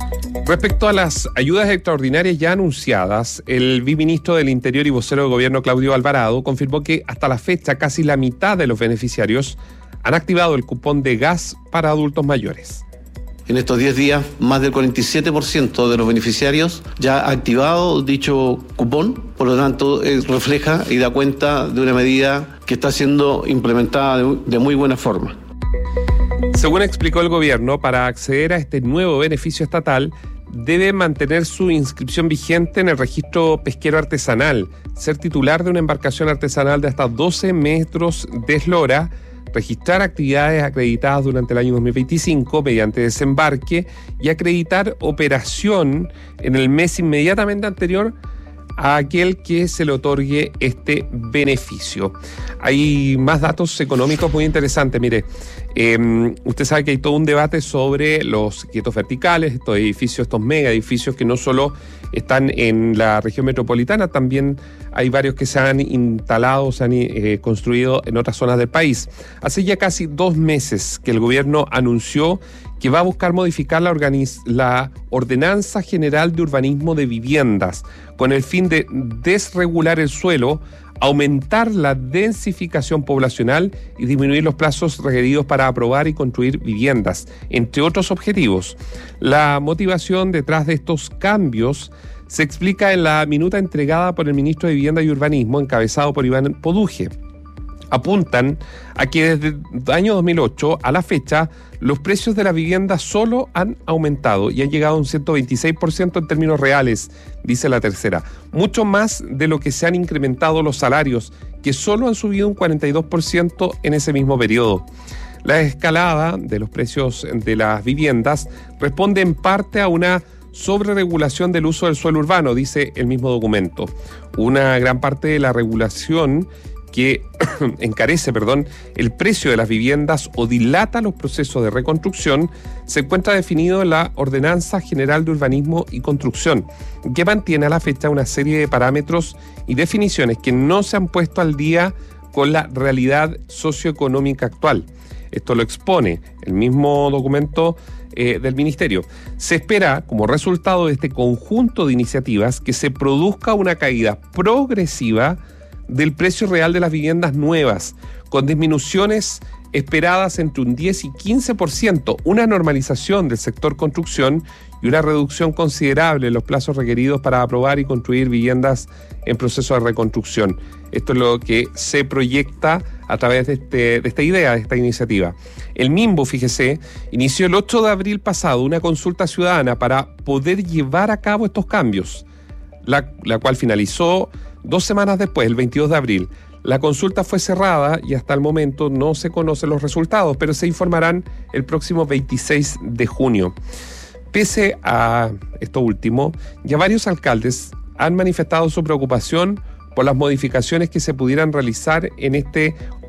Respecto a las ayudas extraordinarias ya anunciadas, el viceministro del Interior y vocero del gobierno, Claudio Alvarado, confirmó que hasta la fecha casi la mitad de los beneficiarios han activado el cupón de gas para adultos mayores. En estos 10 días, más del 47% de los beneficiarios ya ha activado dicho cupón, por lo tanto, refleja y da cuenta de una medida que está siendo implementada de muy buena forma. Según explicó el gobierno, para acceder a este nuevo beneficio estatal, debe mantener su inscripción vigente en el registro pesquero artesanal, ser titular de una embarcación artesanal de hasta 12 metros de eslora, registrar actividades acreditadas durante el año 2025 mediante desembarque y acreditar operación en el mes inmediatamente anterior a aquel que se le otorgue este beneficio. Hay más datos económicos muy interesantes. Mire, usted sabe que hay todo un debate sobre los quietos verticales, estos edificios, estos mega edificios que no solo están en la región metropolitana, también hay varios que se han instalado, se han construido en otras zonas del país. Hace ya casi 2 meses que el gobierno anunció que va a buscar modificar la Ordenanza General de Urbanismo de Viviendas, con el fin de desregular el suelo, aumentar la densificación poblacional y disminuir los plazos requeridos para aprobar y construir viviendas, entre otros objetivos. La motivación detrás de estos cambios se explica en la minuta entregada por el ministro de Vivienda y Urbanismo, encabezado por Iván Poduje. Apuntan a que desde el año 2008 a la fecha los precios de la vivienda solo han aumentado y han llegado a un 126% en términos reales, dice la tercera. Mucho más de lo que se han incrementado los salarios, que solo han subido un 42% en ese mismo periodo. La escalada de los precios de las viviendas responde en parte a una sobreregulación del uso del suelo urbano, dice el mismo documento. Una gran parte de la regulación que encarece, el precio de las viviendas o dilata los procesos de reconstrucción, se encuentra definido en la Ordenanza General de Urbanismo y Construcción, que mantiene a la fecha una serie de parámetros y definiciones que no se han puesto al día con la realidad socioeconómica actual. Esto lo expone el mismo documento del Ministerio. Se espera, como resultado de este conjunto de iniciativas, que se produzca una caída progresiva del precio real de las viviendas nuevas, con disminuciones esperadas entre un 10 y 15%, una normalización del sector construcción y una reducción considerable en los plazos requeridos para aprobar y construir viviendas en proceso de reconstrucción. Esto es lo que se proyecta a través de esta idea, de esta iniciativa. El MIMBU, fíjese, inició el 8 de abril pasado una consulta ciudadana para poder llevar a cabo estos cambios, la cual finalizó 2 semanas después, el 22 de abril. La consulta fue cerrada y hasta el momento no se conocen los resultados, pero se informarán el próximo 26 de junio. Pese a esto último, ya varios alcaldes han manifestado su preocupación por las modificaciones que se pudieran realizar en este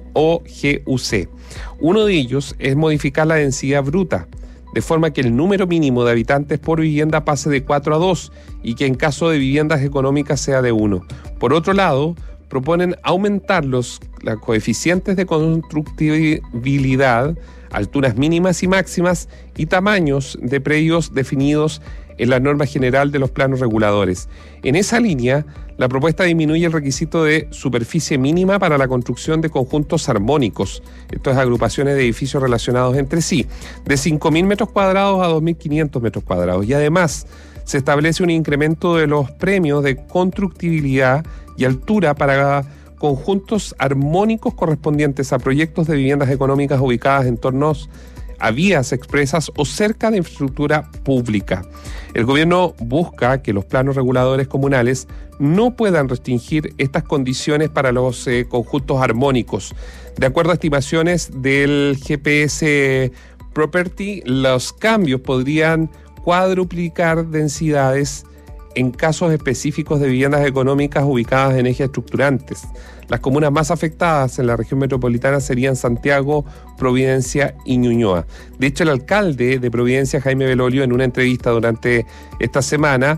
OGUC. Uno de ellos es modificar la densidad bruta, de forma que el número mínimo de habitantes por vivienda pase de 4 a 2 y que en caso de viviendas económicas sea de 1. Por otro lado, proponen aumentar los coeficientes de constructibilidad, alturas mínimas y máximas y tamaños de predios definidos en la norma general de los planos reguladores. En esa línea, la propuesta disminuye el requisito de superficie mínima para la construcción de conjuntos armónicos, esto es agrupaciones de edificios relacionados entre sí, de 5.000 metros cuadrados a 2.500 metros cuadrados. Y además, se establece un incremento de los premios de constructibilidad y altura para conjuntos armónicos correspondientes a proyectos de viviendas económicas ubicadas en tornos a vías expresas o cerca de infraestructura pública. El gobierno busca que los planos reguladores comunales no puedan restringir estas condiciones para los conjuntos armónicos. De acuerdo a estimaciones del GPS Property, los cambios podrían cuadruplicar densidades en casos específicos de viviendas económicas ubicadas en ejes estructurantes. Las comunas más afectadas en la región metropolitana serían Santiago, Providencia y Ñuñoa. De hecho, el alcalde de Providencia, Jaime Belolio, en una entrevista durante esta semana,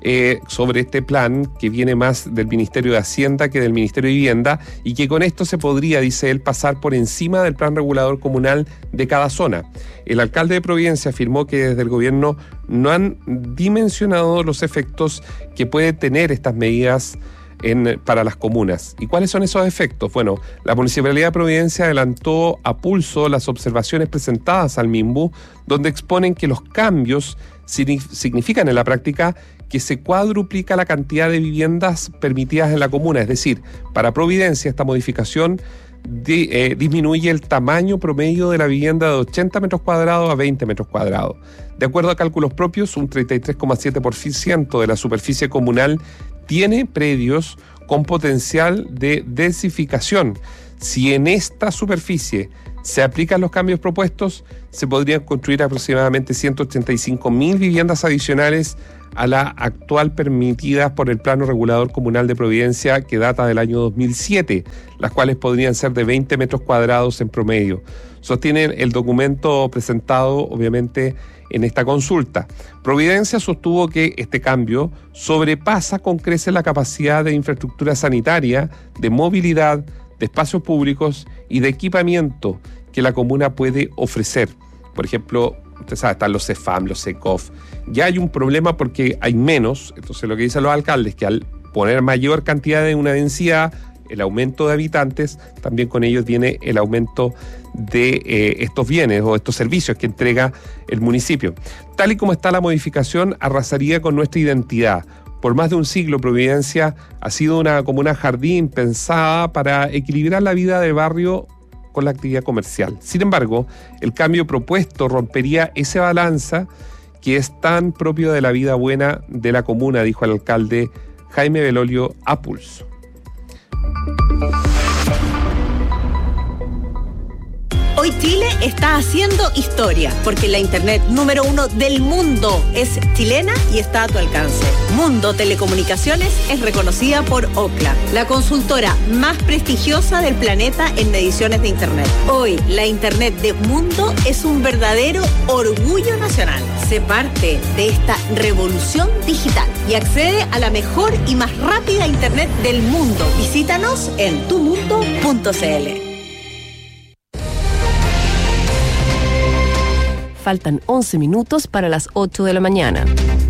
sobre este plan que viene más del Ministerio de Hacienda que del Ministerio de Vivienda, y que con esto se podría, dice él, pasar por encima del plan regulador comunal de cada zona. El alcalde de Providencia afirmó que desde el gobierno no han dimensionado los efectos que puede tener estas medidas para las comunas. ¿Y cuáles son esos efectos? Bueno, la Municipalidad de Providencia adelantó a pulso las observaciones presentadas al MIMBU, donde exponen que los cambios significan en la práctica que se cuadruplica la cantidad de viviendas permitidas en la comuna. Es decir, para Providencia esta modificación disminuye el tamaño promedio de la vivienda de 80 metros cuadrados a 20 metros cuadrados. De acuerdo a cálculos propios, un 33,7% de la superficie comunal tiene predios con potencial de densificación. Si en esta superficie se aplican los cambios propuestos, se podrían construir aproximadamente 185.000 viviendas adicionales a la actual permitidas por el Plano Regulador Comunal de Providencia, que data del año 2007, las cuales podrían ser de 20 metros cuadrados en promedio. Sostienen el documento presentado, obviamente, en esta consulta. Providencia sostuvo que este cambio sobrepasa con creces la capacidad de infraestructura sanitaria, de movilidad, de espacios públicos y de equipamiento que la comuna puede ofrecer. Por ejemplo, usted sabe, están los CEFAM, los SECOF. Ya hay un problema porque hay menos. Entonces lo que dicen los alcaldes es que al poner mayor cantidad de una densidad, el aumento de habitantes, también con ellos viene el aumento de estos bienes o estos servicios que entrega el municipio. Tal y como está la modificación, arrasaría con nuestra identidad. Por más de un siglo, Providencia ha sido una comuna jardín pensada para equilibrar la vida del barrio con la actividad comercial. Sin embargo, el cambio propuesto rompería ese balance que es tan propio de la vida buena de la comuna, dijo el alcalde Jaime Belolio a Pulso. Hoy Chile está haciendo historia, porque la internet número 1 del mundo es chilena y está a tu alcance. Mundo Telecomunicaciones es reconocida por Ookla, la consultora más prestigiosa del planeta en mediciones de internet. Hoy, la internet de Mundo es un verdadero orgullo nacional. Sé parte de esta revolución digital y accede a la mejor y más rápida internet del mundo. Visítanos en tumundo.cl. Faltan 11 minutos para las 8 de la mañana.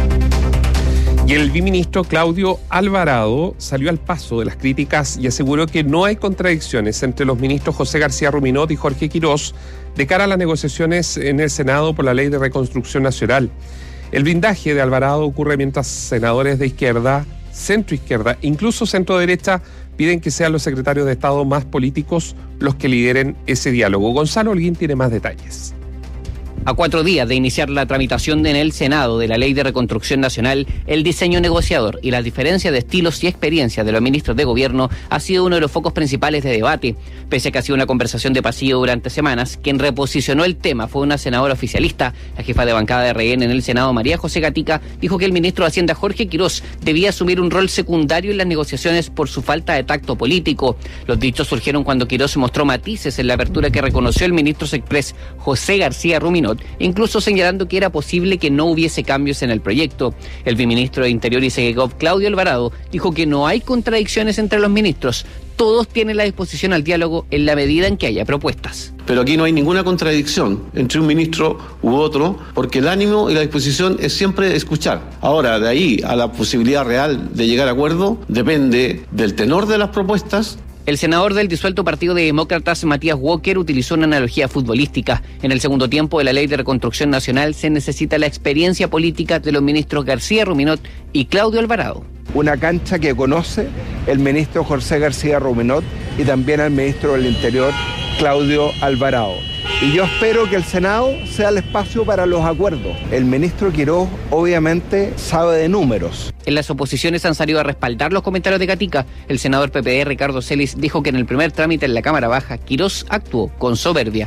Y el viceministro Claudio Alvarado salió al paso de las críticas y aseguró que no hay contradicciones entre los ministros José García Ruminot y Jorge Quirós de cara a las negociaciones en el Senado por la Ley de Reconstrucción Nacional. El blindaje de Alvarado ocurre mientras senadores de izquierda, centroizquierda, incluso centro-derecha, piden que sean los secretarios de Estado más políticos los que lideren ese diálogo. Gonzalo Holguín tiene más detalles. A 4 días de iniciar la tramitación en el Senado de la Ley de Reconstrucción Nacional, el diseño negociador y las diferencias de estilos y experiencias de los ministros de gobierno ha sido uno de los focos principales de debate. Pese a que ha sido una conversación de pasillo durante semanas, quien reposicionó el tema fue una senadora oficialista. La jefa de bancada de RN en el Senado, María José Gatica, dijo que el ministro de Hacienda, Jorge Quirós, debía asumir un rol secundario en las negociaciones por su falta de tacto político. Los dichos surgieron cuando Quirós mostró matices en la apertura que reconoció el ministro Sexpress, José García Ruminot, incluso señalando que era posible que no hubiese cambios en el proyecto. El viceministro de Interior y Segegov, Claudio Alvarado, dijo que no hay contradicciones entre los ministros. Todos tienen la disposición al diálogo en la medida en que haya propuestas. Pero aquí no hay ninguna contradicción entre un ministro u otro, porque el ánimo y la disposición es siempre escuchar. Ahora, de ahí a la posibilidad real de llegar a acuerdo, depende del tenor de las propuestas. El senador del disuelto Partido de Demócratas, Matías Walker, utilizó una analogía futbolística. En el segundo tiempo de la Ley de Reconstrucción Nacional se necesita la experiencia política de los ministros García Ruminot y Claudio Alvarado. Una cancha que conoce el ministro José García Ruminot y también al ministro del Interior, Claudio Alvarado. Y yo espero que el Senado sea el espacio para los acuerdos. El ministro Quirós obviamente sabe de números. En las oposiciones han salido a respaldar los comentarios de Gatica. El senador PPD, Ricardo Celis, dijo que en el primer trámite en la Cámara Baja, Quirós actuó con soberbia.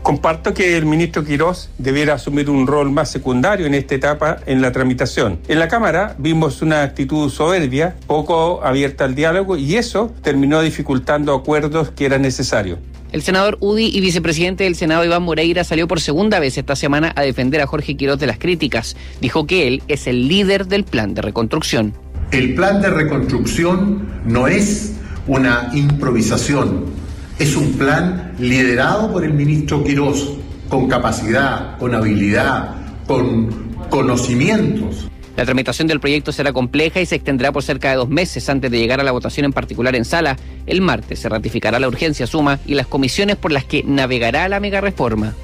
Comparto que el ministro Quirós debiera asumir un rol más secundario en esta etapa en la tramitación. En la Cámara vimos una actitud soberbia, poco abierta al diálogo, y eso terminó dificultando acuerdos que eran necesarios. El senador UDI y vicepresidente del Senado Iván Moreira salió por segunda vez esta semana a defender a Jorge Quirós de las críticas. Dijo que él es el líder del plan de reconstrucción. El plan de reconstrucción no es una improvisación, es un plan liderado por el ministro Quirós, con capacidad, con habilidad, con conocimientos. La tramitación del proyecto será compleja y se extenderá por cerca de 2 meses antes de llegar a la votación en particular en sala. El martes se ratificará la urgencia suma y las comisiones por las que navegará la megareforma.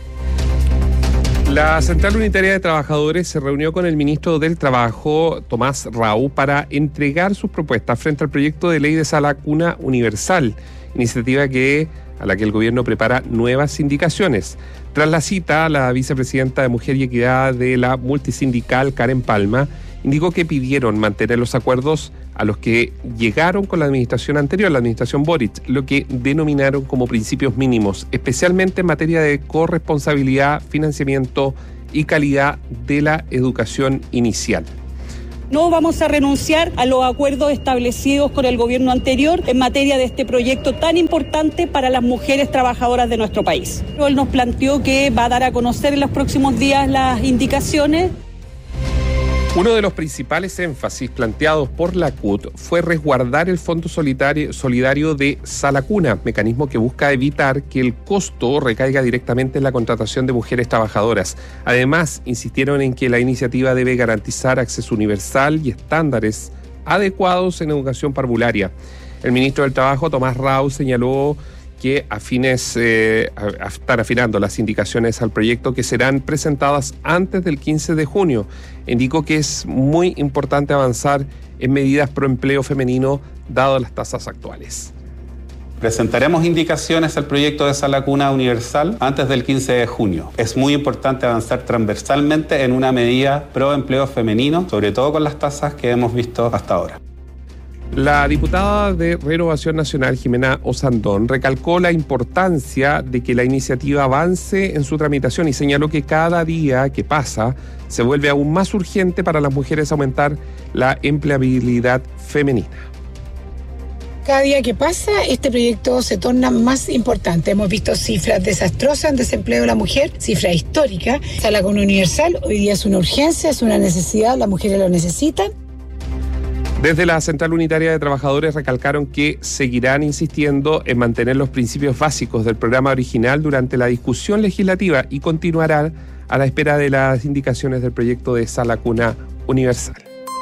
La Central Unitaria de Trabajadores se reunió con el ministro del Trabajo, Tomás Rau, para entregar sus propuestas frente al proyecto de ley de Sala Cuna Universal, iniciativa a la que el gobierno prepara nuevas indicaciones. Tras la cita, la vicepresidenta de Mujer y Equidad de la multisindical, Karen Palma, indicó que pidieron mantener los acuerdos a los que llegaron con la administración anterior, la administración Boric, lo que denominaron como principios mínimos, especialmente en materia de corresponsabilidad, financiamiento y calidad de la educación inicial. No vamos a renunciar a los acuerdos establecidos con el gobierno anterior en materia de este proyecto tan importante para las mujeres trabajadoras de nuestro país. Él nos planteó que va a dar a conocer en los próximos días las indicaciones. Uno de los principales énfasis planteados por la CUT fue resguardar el Fondo Solidario de Sala Cuna, mecanismo que busca evitar que el costo recaiga directamente en la contratación de mujeres trabajadoras. Además, insistieron en que la iniciativa debe garantizar acceso universal y estándares adecuados en educación parvularia. El ministro del Trabajo, Tomás Rau, señaló que están afinando las indicaciones al proyecto que serán presentadas antes del 15 de junio. Indicó que es muy importante avanzar en medidas pro empleo femenino, dado las tasas actuales. Presentaremos indicaciones al proyecto de Sala Cuna Universal antes del 15 de junio. Es muy importante avanzar transversalmente en una medida pro empleo femenino, sobre todo con las tasas que hemos visto hasta ahora. La diputada de Renovación Nacional, Jimena Osandón, recalcó la importancia de que la iniciativa avance en su tramitación y señaló que cada día que pasa se vuelve aún más urgente para las mujeres aumentar la empleabilidad femenina. Cada día que pasa, este proyecto se torna más importante. Hemos visto cifras desastrosas en desempleo de la mujer, cifras históricas. Sala Cuna Universal hoy día es una urgencia, es una necesidad, las mujeres lo necesitan. Desde la Central Unitaria de Trabajadores recalcaron que seguirán insistiendo en mantener los principios básicos del programa original durante la discusión legislativa y continuarán a la espera de las indicaciones del proyecto de Sala Cuna Universal.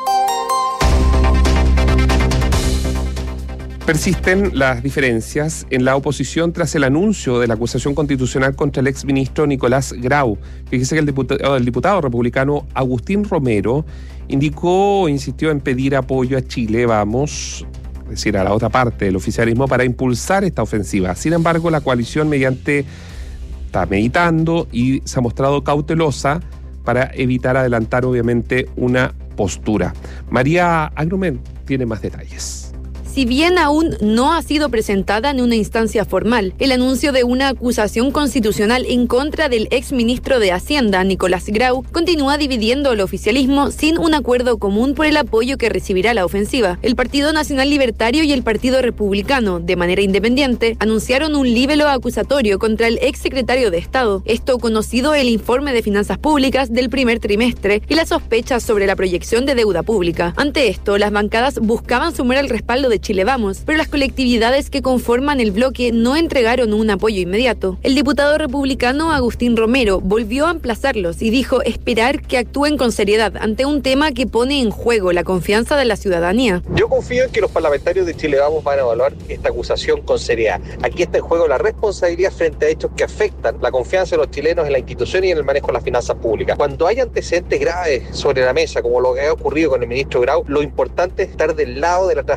Persisten las diferencias en la oposición tras el anuncio de la acusación constitucional contra el exministro Nicolás Grau. Fíjese que el diputado republicano Agustín Romero insistió en pedir apoyo a Chile Vamos, es decir, a la otra parte del oficialismo, para impulsar esta ofensiva. Sin embargo, la coalición está meditando y se ha mostrado cautelosa para evitar adelantar, obviamente, una postura. María Agrumen tiene más detalles. Si bien aún no ha sido presentada en una instancia formal, el anuncio de una acusación constitucional en contra del exministro de Hacienda, Nicolás Grau, continúa dividiendo el oficialismo sin un acuerdo común por el apoyo que recibirá la ofensiva. El Partido Nacional Libertario y el Partido Republicano, de manera independiente, anunciaron un libelo acusatorio contra el exsecretario de Estado. Esto conocido el informe de finanzas públicas del primer trimestre y las sospechas sobre la proyección de deuda pública. Ante esto, las bancadas buscaban sumar el respaldo de Chile Vamos, pero las colectividades que conforman el bloque no entregaron un apoyo inmediato. El diputado republicano Agustín Romero volvió a emplazarlos y dijo esperar que actúen con seriedad ante un tema que pone en juego la confianza de la ciudadanía. Yo confío en que los parlamentarios de Chile Vamos van a evaluar esta acusación con seriedad. Aquí está en juego la responsabilidad frente a hechos que afectan la confianza de los chilenos en la institución y en el manejo de las finanzas públicas. Cuando hay antecedentes graves sobre la mesa, como lo que ha ocurrido con el ministro Grau, lo importante es estar del lado de la transparencia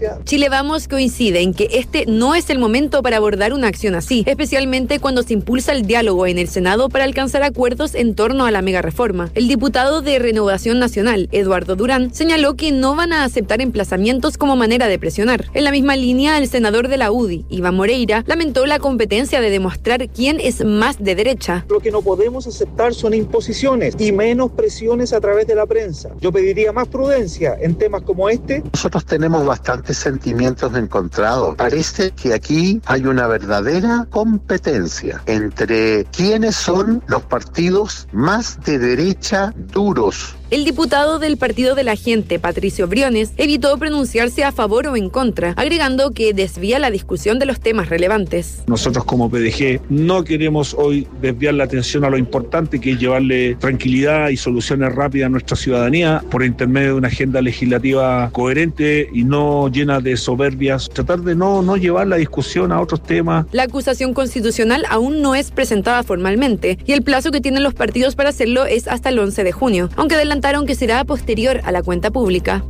democracia. Chile Vamos coincide en que este no es el momento para abordar una acción así, especialmente cuando se impulsa el diálogo en el Senado para alcanzar acuerdos en torno a la megareforma. El diputado de Renovación Nacional, Eduardo Durán, señaló que no van a aceptar emplazamientos como manera de presionar. En la misma línea, el senador de la UDI, Iván Moreira, lamentó la competencia de demostrar quién es más de derecha. Lo que no podemos aceptar son imposiciones y menos presiones a través de la prensa. Yo pediría más prudencia en temas como este. Nosotros tenemos bastantes sentimientos encontrados. Parece que aquí hay una verdadera competencia entre quiénes son los partidos más de derecha duros. El diputado del Partido de la Gente, Patricio Briones, evitó pronunciarse a favor o en contra, agregando que desvía la discusión de los temas relevantes. Nosotros como PDG no queremos hoy desviar la atención a lo importante, que es llevarle tranquilidad y soluciones rápidas a nuestra ciudadanía por intermedio de una agenda legislativa coherente y no llena de soberbias. Tratar de no llevar la discusión a otros temas. La acusación constitucional aún no es presentada formalmente y el plazo que tienen los partidos para hacerlo es hasta el 11 de junio, aunque adelantaron que será posterior a la cuenta pública.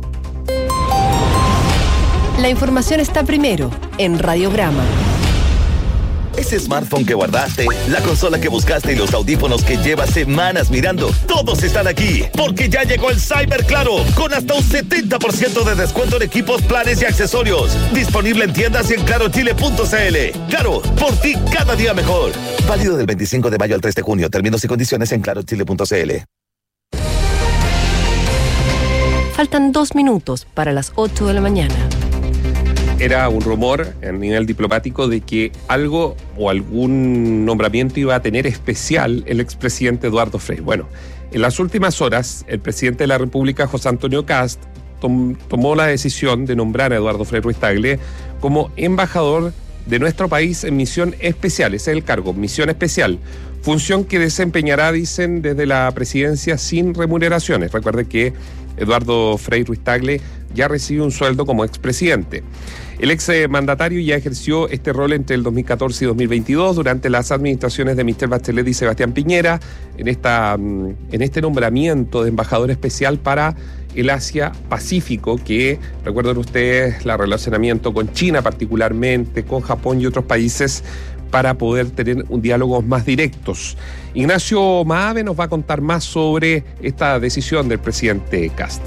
La información está primero en Radiograma. Ese smartphone que guardaste, la consola que buscaste y los audífonos que llevas semanas mirando, todos están aquí, porque ya llegó el Cyber Claro, con hasta un 70% de descuento en equipos, planes y accesorios. Disponible en tiendas y en clarochile.cl. Claro, por ti cada día mejor. Válido del 25 de mayo al 3 de junio. Términos y condiciones en clarochile.cl. Faltan 2 minutos para las 8 de la mañana. Era un rumor a nivel diplomático de que algo o algún nombramiento iba a tener especial el expresidente Eduardo Frei. Bueno, en las últimas horas, el presidente de la República, José Antonio Kast, tomó la decisión de nombrar a Eduardo Frei Ruiz-Tagle como embajador de nuestro país en misión especial. Ese es el cargo, misión especial. Función que desempeñará, dicen, desde la presidencia sin remuneraciones. Recuerde que Eduardo Frei Ruiz-Tagle ya recibe un sueldo como expresidente. El exmandatario ya ejerció este rol entre el 2014 y 2022 durante las administraciones de Michelle Bachelet y Sebastián Piñera en este nombramiento de embajador especial para el Asia-Pacífico, que, recuerden ustedes, el relacionamiento con China particularmente, con Japón y otros países, para poder tener un diálogo más directos. Ignacio Maave nos va a contar más sobre esta decisión del presidente Kast.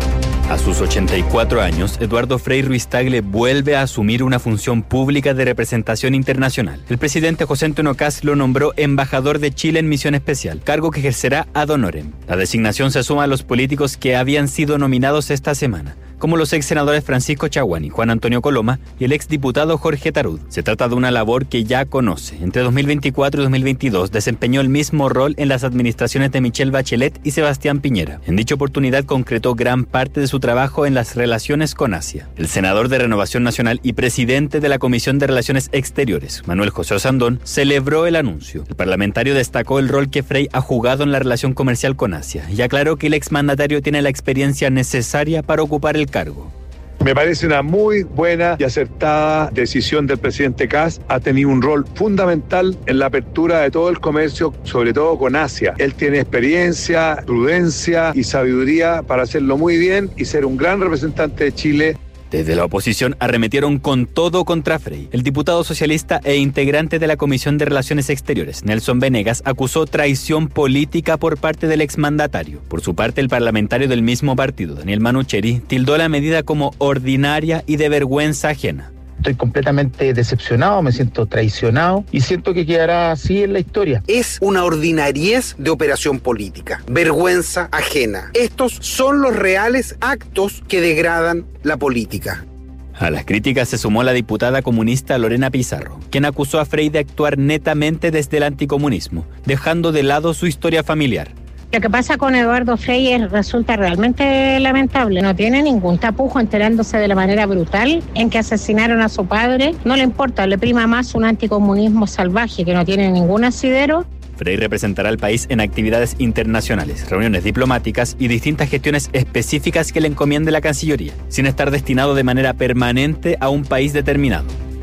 A sus 84 años, Eduardo Frei Ruiz-Tagle vuelve a asumir una función pública de representación internacional. El presidente José Antonio Kast lo nombró embajador de Chile en misión especial, cargo que ejercerá ad honorem. La designación se suma a los políticos que habían sido nominados esta semana, como los ex senadores Francisco Chaguán, Juan Antonio Coloma y el ex diputado Jorge Tarud. Se trata de una labor que ya conoce. Entre 2024 y 2022 desempeñó el mismo rol en las administraciones de Michelle Bachelet y Sebastián Piñera. En dicha oportunidad concretó gran parte de su trabajo en las relaciones con Asia. El senador de Renovación Nacional y presidente de la Comisión de Relaciones Exteriores, Manuel José Osandón, celebró el anuncio. El parlamentario destacó el rol que Frei ha jugado en la relación comercial con Asia y aclaró que el exmandatario tiene la experiencia necesaria para ocupar el cargo. Me parece una muy buena y acertada decisión del presidente Kast. Ha tenido un rol fundamental en la apertura de todo el comercio, sobre todo con Asia. Él tiene experiencia, prudencia y sabiduría para hacerlo muy bien y ser un gran representante de Chile. Desde la oposición arremetieron con todo contra Frei. El diputado socialista e integrante de la Comisión de Relaciones Exteriores, Nelson Venegas, acusó traición política por parte del exmandatario. Por su parte, el parlamentario del mismo partido, Daniel Manucheri, tildó la medida como ordinaria y de vergüenza ajena. Estoy completamente decepcionado, me siento traicionado y siento que quedará así en la historia. Es una ordinariez de operación política, vergüenza ajena. Estos son los reales actos que degradan la política. A las críticas se sumó la diputada comunista Lorena Pizarro, quien acusó a Frei de actuar netamente desde el anticomunismo, dejando de lado su historia familiar. Lo que pasa con Eduardo Frei resulta realmente lamentable. No tiene ningún tapujo enterándose de la manera brutal en que asesinaron a su padre. No le importa, le prima más un anticomunismo salvaje que no tiene ningún asidero. Frei representará al país en actividades internacionales, reuniones diplomáticas y distintas gestiones específicas que le encomiende la Cancillería, sin estar destinado de manera permanente a un país determinado.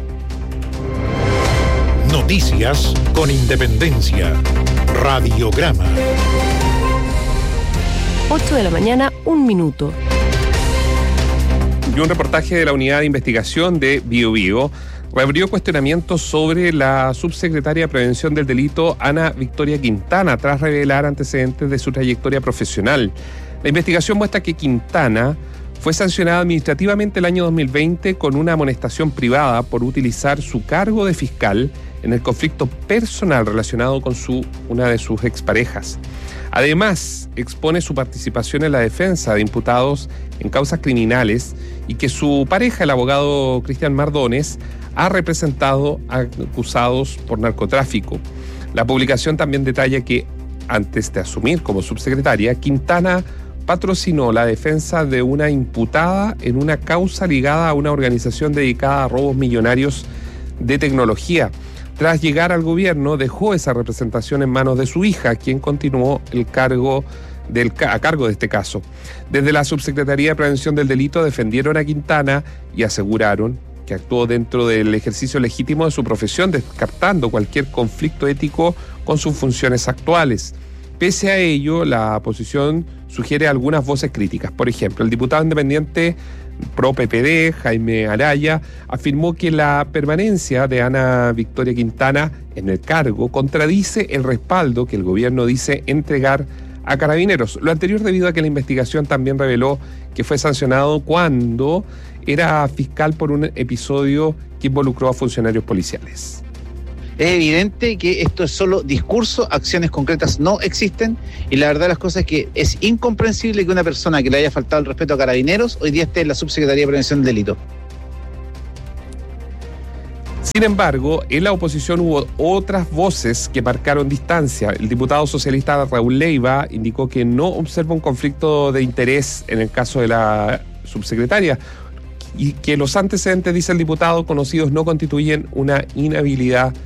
Noticias con independencia. Radiograma. 8 de la mañana, 1 minuto. Y un reportaje de la Unidad de Investigación de Biobío reabrió cuestionamientos sobre la subsecretaria de Prevención del Delito, Ana Victoria Quintana, tras revelar antecedentes de su trayectoria profesional. La investigación muestra que Quintana fue sancionada administrativamente el año 2020 con una amonestación privada por utilizar su cargo de fiscal en el conflicto personal relacionado con una de sus exparejas. Además, expone su participación en la defensa de imputados en causas criminales y que su pareja, el abogado Cristian Mardones, ha representado a acusados por narcotráfico. La publicación también detalla que, antes de asumir como subsecretaria, Quintana patrocinó la defensa de una imputada en una causa ligada a una organización dedicada a robos millonarios de tecnología. Tras llegar al gobierno, dejó esa representación en manos de su hija, quien continuó a cargo de este caso. Desde la Subsecretaría de Prevención del Delito defendieron a Quintana y aseguraron que actuó dentro del ejercicio legítimo de su profesión, descartando cualquier conflicto ético con sus funciones actuales. Pese a ello, la oposición sugiere algunas voces críticas. Por ejemplo, el diputado independiente pro PPD, Jaime Araya, afirmó que la permanencia de Ana Victoria Quintana en el cargo contradice el respaldo que el gobierno dice entregar a Carabineros. Lo anterior debido a que la investigación también reveló que fue sancionado cuando era fiscal por un episodio que involucró a funcionarios policiales. Es evidente que esto es solo discurso, acciones concretas no existen, y la verdad de las cosas es que es incomprensible que una persona que le haya faltado el respeto a Carabineros hoy día esté en la Subsecretaría de Prevención del Delito. Sin embargo, en la oposición hubo otras voces que marcaron distancia. El diputado socialista Raúl Leiva indicó que no observa un conflicto de interés en el caso de la subsecretaria y que los antecedentes, dice el diputado, conocidos no constituyen una inhabilidad